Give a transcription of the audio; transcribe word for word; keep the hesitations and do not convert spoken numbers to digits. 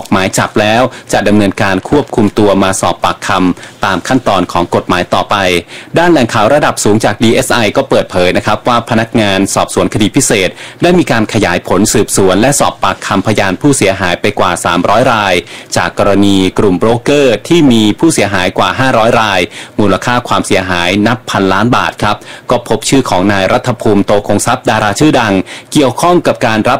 หมายจับแล้วจะดำเนินการควบคุมตัวมาสอบปากคำตามขั้นตอนของกฎหมายต่อไปด้านแหล่งข่าวระดับสูงจาก ดี เอส ไอ ก็เปิดเผยนะครับว่าพนักงานสอบสวนคดีพิเศษได้มีการขยายผลสืบสวนและสอบปากคำพยานผู้เสียหายไปกว่าสามร้อยรายจากกรณีกลุ่มโบรกเกอร์ที่มีผู้เสียหายกว่าห้าร้อยรายมูลค่าความเสียหายนับพันล้านบาทครับก็พบชื่อของนายรัฐภูมิโตคงทรัพย์ดาราชื่อดังเกี่ยวข้องกับการรับ